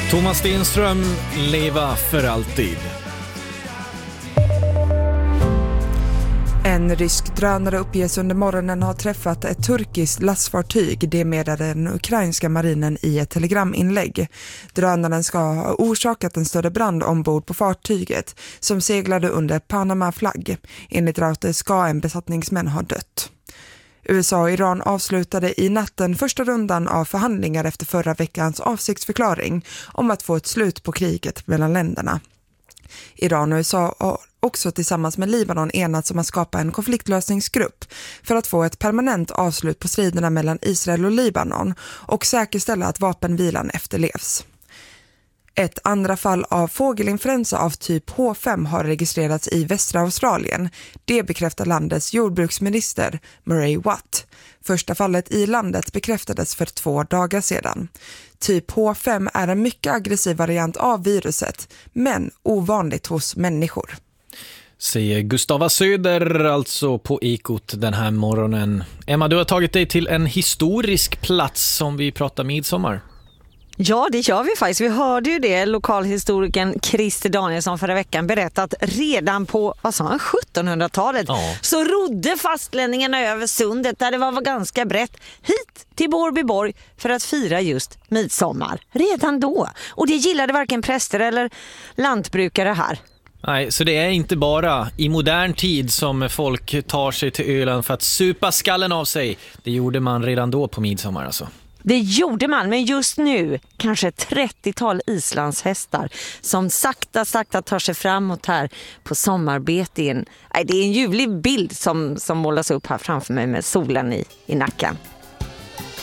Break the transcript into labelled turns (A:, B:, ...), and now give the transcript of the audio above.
A: Thomas Stenström, leva för alltid.
B: En rysk drönare uppges under morgonen ha träffat ett turkiskt lastfartyg, det meddelade den ukrainska marinen i ett telegraminlägg. Drönaren ska ha orsakat en större brand ombord på fartyget som seglade under Panama-flagg. Enligt Reuters ska en besättningsmän ha dött. USA och Iran avslutade i natten första rundan av förhandlingar efter förra veckans avsiktsförklaring om att få ett slut på kriget mellan länderna. Iran och USA har också tillsammans med Libanon enats om att skapa en konfliktlösningsgrupp för att få ett permanent avslut på striderna mellan Israel och Libanon och säkerställa att vapenvilan efterlevs. Ett andra fall av fågelinfluensa av typ H5 har registrerats i västra Australien. Det bekräftar landets jordbruksminister Murray Watt. Första fallet i landet bekräftades för 2 dagar sedan. Typ H5 är en mycket aggressiv variant av viruset, men ovanligt hos människor.
A: Säger Gustava Söder alltså på Ekot den här morgonen. Emma, du har tagit dig till en historisk plats som vi pratar midsommar.
C: Ja, det gör vi faktiskt. Vi hörde ju det, lokalhistorikern Christer Danielsson förra veckan berättat redan på 1700-talet.
A: Ja.
C: Så rodde fastlänningarna över sundet där det var ganska brett hit till Borbyborg för att fira just midsommar. Redan då. Och det gillade varken präster eller lantbrukare här.
A: Nej, så det är inte bara i modern tid som folk tar sig till Öland för att supa skallen av sig. Det gjorde man redan då på midsommar alltså.
C: Det gjorde man, men just nu kanske ett 30-tal islandshästar som sakta tar sig framåt här på sommarbete. Det är en ljuvlig bild som målas upp här framför mig med solen i nacken.